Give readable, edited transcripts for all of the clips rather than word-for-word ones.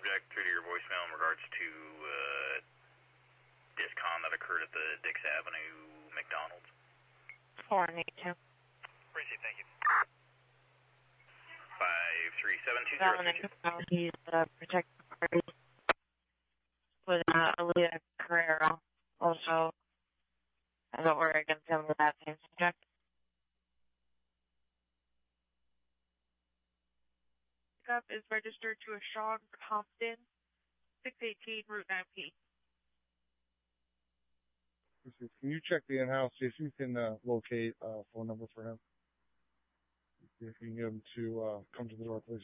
interject through to your voicemail in regards to discon that occurred at the Dix Avenue McDonald's? 482. Appreciate, thank you. 53720. He's protected party with Aaliyah Carrera. Also, I don't worry against him with that same subject. Pickup is registered to a Sean Compton, 618 Route 9P. Can you check the in-house, see if you can locate a phone number for him? If you can get him to come to the door, please.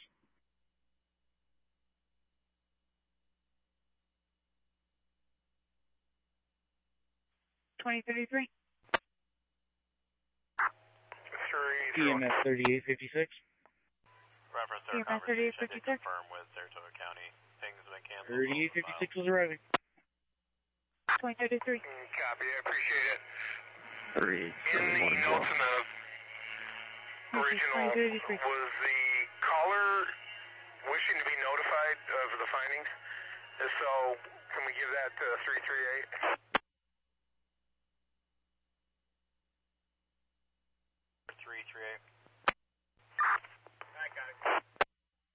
EMS 3856. Reference to our EMS conversation, 3856. I did confirm with Saratoga County. Things have been canceled. 3856 was arriving. 2033. Copy, I appreciate it. 38. In the notes in the original, was the caller wishing to be notified of the findings? If so, can we give that to 338?